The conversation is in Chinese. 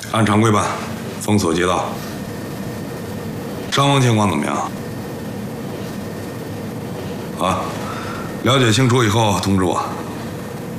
按常规办，封锁街道。伤亡情况怎么样？啊，了解清楚以后通知我。